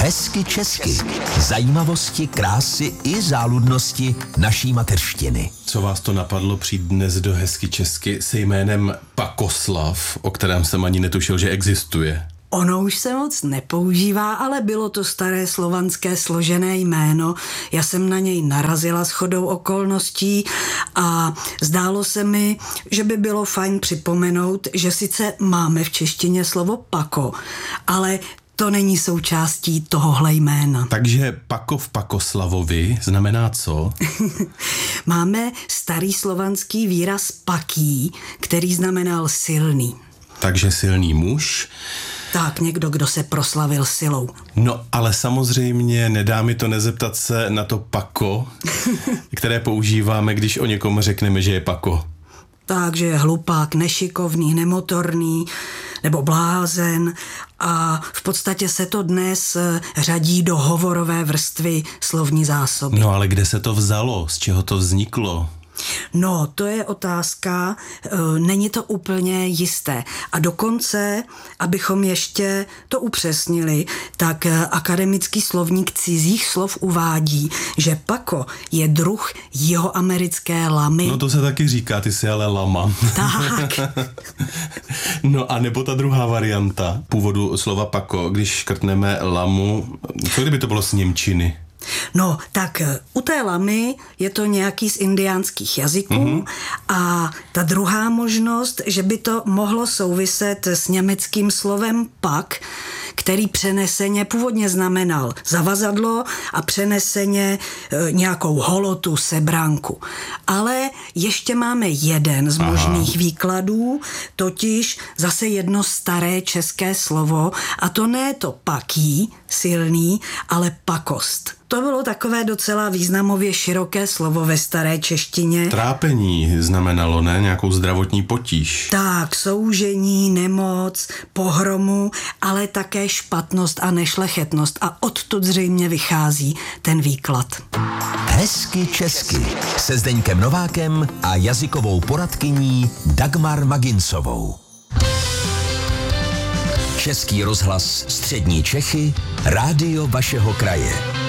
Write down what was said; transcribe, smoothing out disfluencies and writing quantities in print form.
Hezky česky. Zajímavosti, krásy i záludnosti naší mateřštiny. Co vás to napadlo přijít dnes do Hezky česky se jménem Pakoslav, o kterém jsem ani netušil, že existuje? Ono už se moc nepoužívá, ale bylo to staré slovanské složené jméno. Já jsem na něj narazila shodou okolností a zdálo se mi, že by bylo fajn připomenout, že sice máme v češtině slovo pako, ale to není součástí tohohle jména. Takže pako v Pakoslavovi znamená co? Máme starý slovanský výraz paký, který znamenal silný. Takže silný muž. Tak, někdo, kdo se proslavil silou. No, ale samozřejmě nedá mi to nezeptat se na to pako, které používáme, když o někomu řekneme, že je pako. Takže je hlupák, nešikovný, nemotorný nebo blázen a v podstatě se to dnes řadí do hovorové vrstvy slovní zásoby. No, ale kde se to vzalo? Z čeho to vzniklo? No, to je otázka, není to úplně jisté. A dokonce, abychom ještě to upřesnili, tak akademický slovník cizích slov uvádí, že pako je druh jihoamerické lamy. No to se taky říká, ty jsi ale lama. Tak. No a nebo ta druhá varianta původu slova pako, když škrtneme lamu, co kdyby to bylo z němčiny? No, tak u té lamy je to nějaký z indiánských jazyků a ta druhá možnost, že by to mohlo souviset s německým slovem pak, který přeneseně původně znamenal zavazadlo a přeneseně nějakou holotu, sebranku. Ale ještě máme jeden z možných výkladů, totiž zase jedno staré české slovo a to ne to paký, silný, ale pakost. To bylo takové docela významově široké slovo ve staré češtině. Trápení znamenalo, ne? Nějakou zdravotní potíž. Tak, soužení, nemoc, pohromu, ale také špatnost a nešlechetnost. A odtud zřejmě vychází ten výklad. Hezky česky se Zdeňkem Novákem a jazykovou poradkyní Dagmar Maginsovou. Český rozhlas Střední Čechy, rádio vašeho kraje.